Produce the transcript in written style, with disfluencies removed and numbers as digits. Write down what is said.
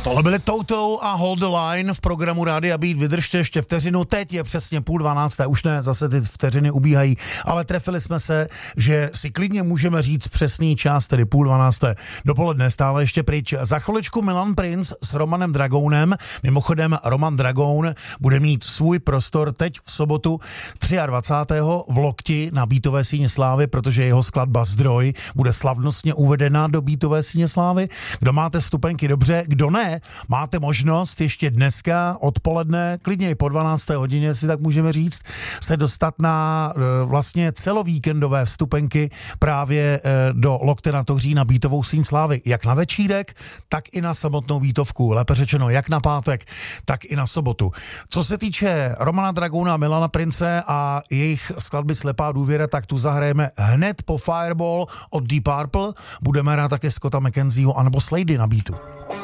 Tohle byly Toto a Hold the Line v programu Rádia Beat. Vydržte ještě vteřinu, teď je přesně 11:30, už ne, zase ty vteřiny ubíhají, ale trefili jsme se, že si klidně můžeme říct přesný čas, tedy 11:30 dopoledne, stále ještě pryč. Za chviličku Milan Prince s Romanem Dragounem. Mimochodem Roman Dragoun bude mít svůj prostor teď v sobotu 23. v Lokti na Beatové síně slávy, protože jeho skladba Zdroj bude slavnostně uvedena do Beatové síně slávy. Kdo máte vstupenky, dobře, kdo ne, máte možnost ještě dneska odpoledne, klidně i po 12. hodině, si tak můžeme říct, se dostat na vlastně celovíkendové vstupenky právě do Lokte na Toří na Beatovou síň slávy. Jak na večírek, tak i na samotnou Beatovku. Lépe řečeno, jak na pátek, tak i na sobotu. Co se týče Romana Dragouna, Milana Prince a jejich skladby Slepá důvěra, tak tu zahrajeme hned po Fireball od Deep Purple. Budeme hrát také Scotta McKenzieho anebo Slady na beatu.